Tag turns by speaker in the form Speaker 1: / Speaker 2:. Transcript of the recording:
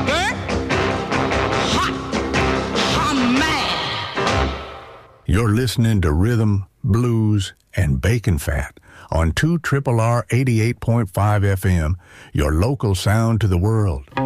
Speaker 1: You're listening to Rhythm, Blues, and Bacon Fat on 2RRR 88.5 FM, your local sound to the world.